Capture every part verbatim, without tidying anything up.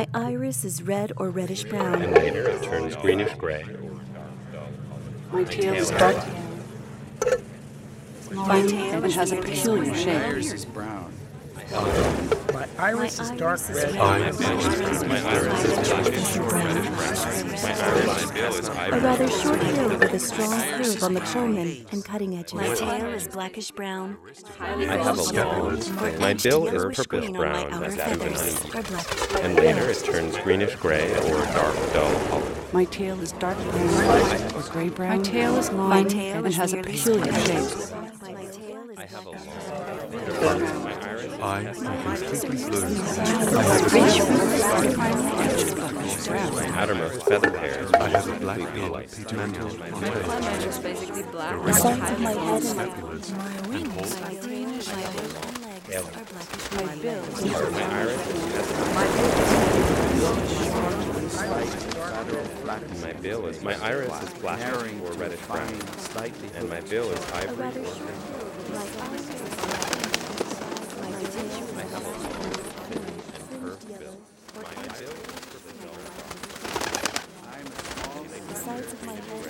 My iris is red or reddish brown. And later it turns greenish gray. My tail is dark My tail and has a peculiar My shape. iris is brown. My iris is dark red. My iris is blackish or reddish brown. My iris bill is A ivory. rather short bill with a strong curve on the culmen and cutting edges. My tail is blackish brown. I have a long. My bill is purplish brown as juvenile. Or blackish. And later it turns greenish gray or dark dull color. My tail is dark brown or gray brown. My tail is long My tail and is has a nearly peculiar square. shape. My tail is I have a blackish. long. My iris Eyes are completely blue. My outermost feather hairs I have a black colored pigmental on It's basically black. The sides of my head and my scapulars my and wings, whole my tail, my legs are blackish. My bill my iris and my bill is my iris is blackish or reddish brown. Slightly And my bill is A ivory rather or short pink. bill. My iris is black. My tail is I have a black. long, thin, and curved bill. My bill is purple dull The sides of my head and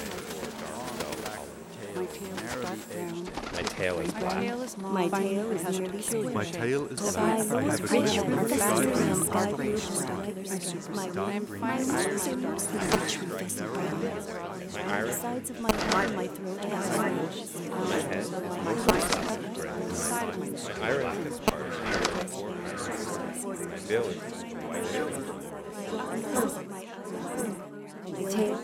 My tail is dark brown. My tail is My black. tail is long My tail and is has a nearly peculiar My shape. tail is The black. I eyes have a rich green with or a sky green blue sky or blue dark stripe. My dark I'm green. fine rich with a brown. My On the iris sides of my head and my throat I have my head is gray. My iris is iris or my bill is My tail.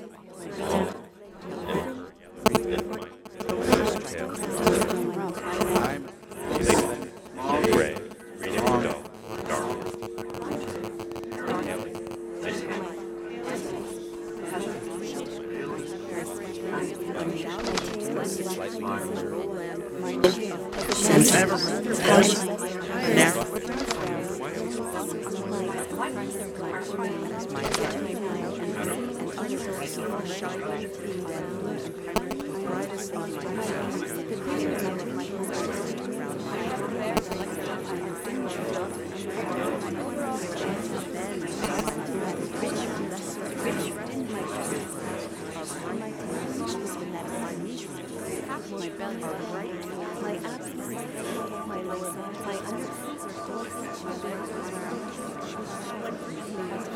gray, greenish dull, dark. My belly are bright. My abs are white. My legs are my underarms are full. My belly is round.